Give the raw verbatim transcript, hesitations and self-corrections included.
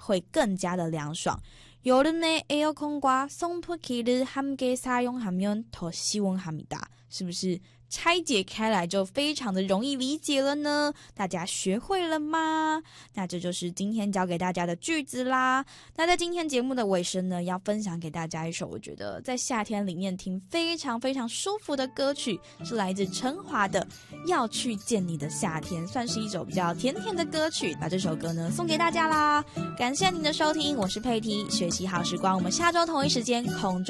会更加的凉爽。여름에 에어컨과 선풍기를 함께 사용하면 더 시원합니다. 是不是拆解开来就非常的容易理解了呢？大家学会了吗？那这就是今天教给大家的句子啦。那在今天节目的尾声呢，要分享给大家一首我觉得在夏天里面听非常非常舒服的歌曲，是来自陈华的《要去见你的夏天》，算是一首比较甜甜的歌曲。把这首歌呢送给大家啦。感谢您的收听，我是佩蒂，学习好时光，我们下周同一时间空中